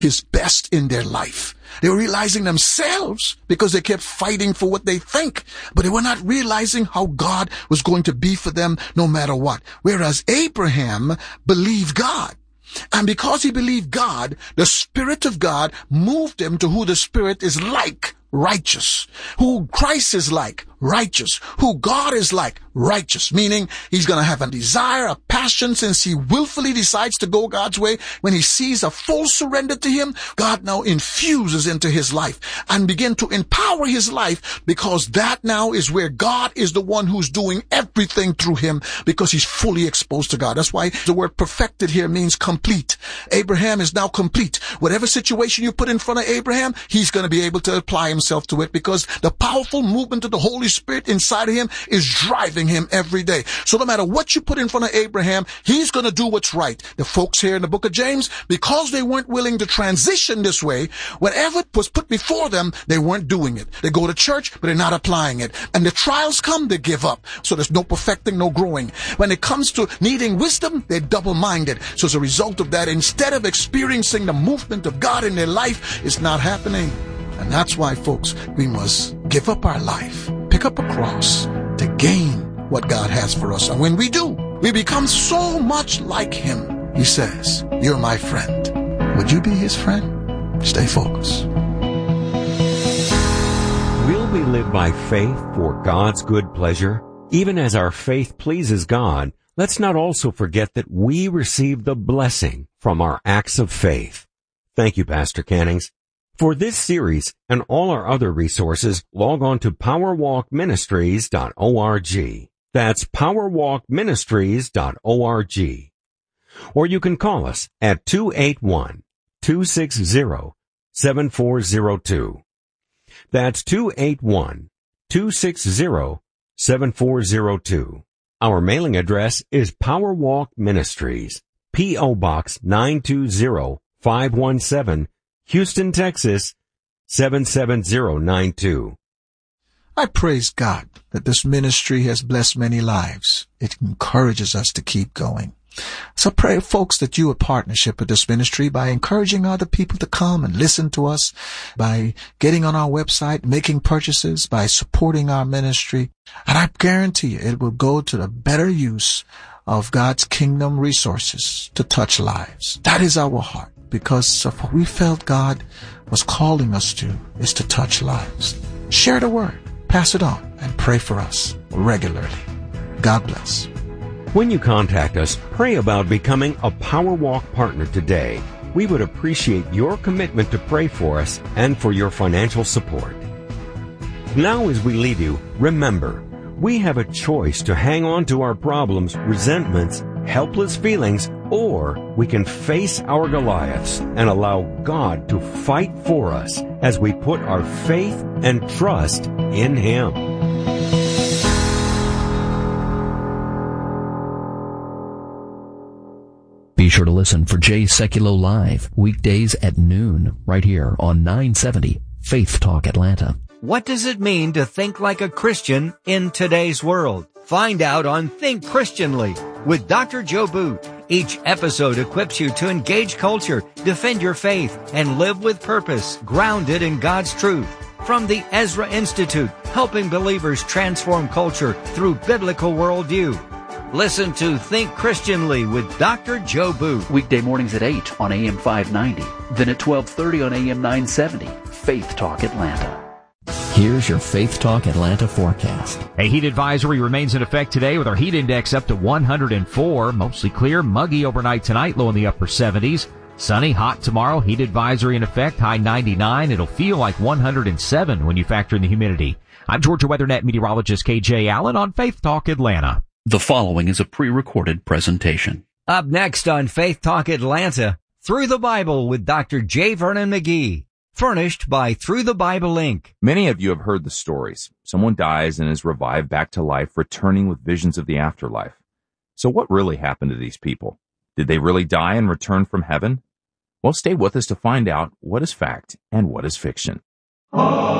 his best in their life. They were realizing themselves because they kept fighting for what they think, but they were not realizing how God was going to be for them no matter what. Whereas Abraham believed God. And because he believed God, the Spirit of God moved him to who the Spirit is like, righteous. Who Christ is like, righteous. Who God is like, righteous. Meaning he's going to have a desire, a passion, since he willfully decides to go God's way. When he sees a full surrender to him, God now infuses into his life and begin to empower his life, because that now is where God is the one who's doing everything through him, because he's fully exposed to God. That's why the word perfected here means complete. Abraham is now complete. Whatever situation you put in front of Abraham, he's going to be able to apply himself to it, because the powerful movement of the Holy Spirit inside of him is driving him every day. So no matter what you put in front of Abraham, he's going to do what's right. The folks here in the book of James, because they weren't willing to transition this way, whatever was put before them, they weren't doing it. They go to church, but they're not applying it. And the trials come, they give up. So there's no perfecting, no growing. When it comes to needing wisdom, they're double-minded. So as a result of that, instead of experiencing the movement of God in their life, it's not happening. And that's why, folks, we must give up our life, pick up a cross to gain what God has for us. And when we do, we become so much like him. He says, "You're my friend." Would you be his friend? Stay focused. Will we live by faith for God's good pleasure? Even as our faith pleases God, let's not also forget that we receive the blessing from our acts of faith. Thank you, Pastor Cannings. For this series and all our other resources, log on to powerwalkministries.org. That's powerwalkministries.org. Or you can call us at 281-260-7402. That's 281-260-7402. Our mailing address is Powerwalk Ministries, P.O. Box 920517, Houston, Texas, 77092. I praise God that this ministry has blessed many lives. It encourages us to keep going. So pray, folks, that you would partnership with this ministry by encouraging other people to come and listen to us, by getting on our website, making purchases, by supporting our ministry. And I guarantee you it will go to the better use of God's kingdom resources to touch lives. That is our heart, because of what we felt God was calling us to is to touch lives. Share the word, pass it on, and pray for us regularly. God bless. When you contact us, pray about becoming a Powerwalk partner today. We would appreciate your commitment to pray for us and for your financial support. Now as we leave you, remember, we have a choice to hang on to our problems, resentments, helpless feelings, or we can face our Goliaths and allow God to fight for us as we put our faith and trust in Him. Be sure to listen for Jay Sekulow Live, weekdays at noon, right here on 970 Faith Talk Atlanta. What does it mean to think like a Christian in today's world? Find out on Think Christianly with Dr. Joe Boot. Each episode equips you to engage culture, defend your faith, and live with purpose, grounded in God's truth. From the Ezra Institute, helping believers transform culture through biblical worldview. Listen to Think Christianly with Dr. Joe Boot. Weekday mornings at 8 on AM 590. Then at 12:30 on AM 970. Faith Talk Atlanta. Here's your Faith Talk Atlanta forecast. A heat advisory remains in effect today with our heat index up to 104. Mostly clear, muggy overnight tonight, low in the upper 70s. Sunny, hot tomorrow, heat advisory in effect, high 99. It'll feel like 107 when you factor in the humidity. I'm Georgia WeatherNet meteorologist KJ Allen on Faith Talk Atlanta. The following is a pre-recorded presentation. Up next on Faith Talk Atlanta, Through the Bible with Dr. J. Vernon McGee. Furnished by Through the Bible Inc. Many of you have heard the stories. Someone dies and is revived back to life, returning with visions of the afterlife. So what really happened to these people? Did they really die and return from heaven? Well, stay with us to find out what is fact and what is fiction.